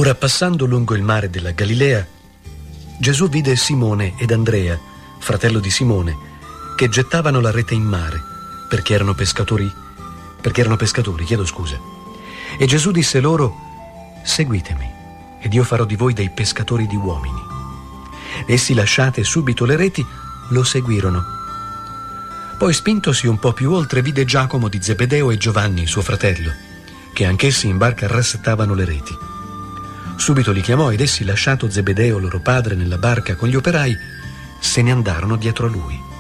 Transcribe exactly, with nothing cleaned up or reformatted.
Ora, passando lungo il mare della Galilea, Gesù vide Simone ed Andrea, fratello di Simone, che gettavano la rete in mare, perché erano pescatori, perché erano pescatori, chiedo scusa. E Gesù disse loro: seguitemi, ed io farò di voi dei pescatori di uomini. Essi, lasciate subito le reti, lo seguirono. Poi, spintosi un po' più oltre, vide Giacomo di Zebedeo e Giovanni, suo fratello, che anch'essi in barca rassettavano le reti. Subito li chiamò ed essi, lasciato Zebedeo, loro padre, nella barca con gli operai, se ne andarono dietro a lui.